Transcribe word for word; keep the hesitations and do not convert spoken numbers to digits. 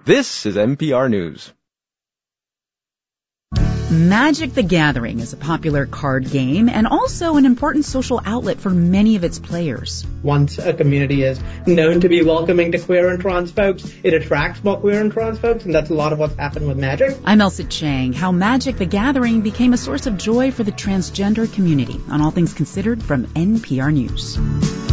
This is N P R News. Magic the Gathering is a popular card game and also an important social outlet for many of its players. Once a community is known to be welcoming to queer and trans folks, it attracts more queer and trans folks, and that's a lot of what's happened with Magic. I'm Elsa Chang. How Magic the Gathering became a source of joy for the transgender community on All Things Considered from N P R News.